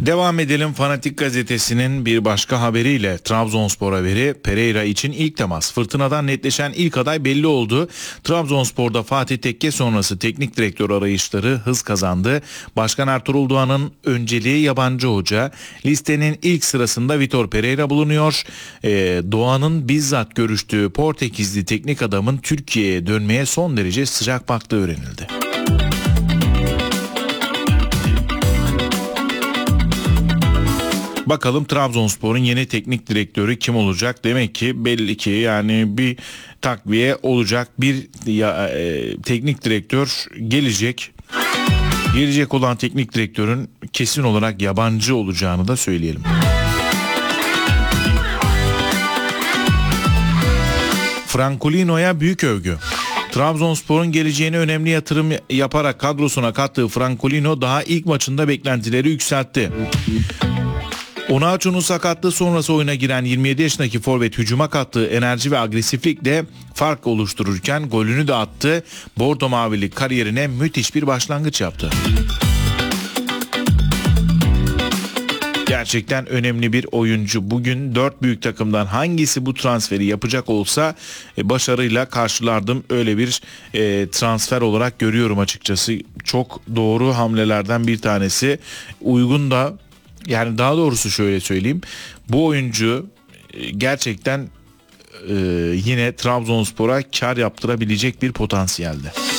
Devam edelim Fanatik gazetesinin bir başka haberiyle. Trabzonspor haberi. Pereira için ilk temas. Fırtınadan netleşen ilk aday belli oldu. Trabzonspor'da Fatih Tekke sonrası teknik direktör arayışları hız kazandı. Başkan Ertuğrul Doğan'ın önceliği yabancı hoca. Listenin ilk sırasında Vitor Pereira bulunuyor. Doğan'ın bizzat görüştüğü Portekizli teknik adamın Türkiye'ye dönmeye son derece sıcak baktığı öğrenildi. Bakalım Trabzonspor'un yeni teknik direktörü kim olacak? Demek ki belli ki yani bir takviye olacak, bir teknik direktör gelecek. Gelecek olan teknik direktörün kesin olarak yabancı olacağını da söyleyelim. Francolino'ya büyük övgü. Trabzonspor'un geleceğine önemli yatırım yaparak kadrosuna kattığı Francolino daha ilk maçında beklentileri yükseltti. Onaçu'nun sakatlığı sonrası oyuna giren 27 yaşındaki forvet hücuma kattığı enerji ve agresiflikle fark oluştururken golünü de attı. Bordo Mavili kariyerine müthiş bir başlangıç yaptı. Gerçekten önemli bir oyuncu. Bugün 4 büyük takımdan hangisi bu transferi yapacak olsa başarıyla karşılardım. Öyle bir transfer olarak görüyorum açıkçası. Çok doğru hamlelerden bir tanesi. Uygun da, yani daha doğrusu şöyle söyleyeyim. Bu oyuncu gerçekten yine Trabzonspor'a kar yaptırabilecek bir potansiyelde.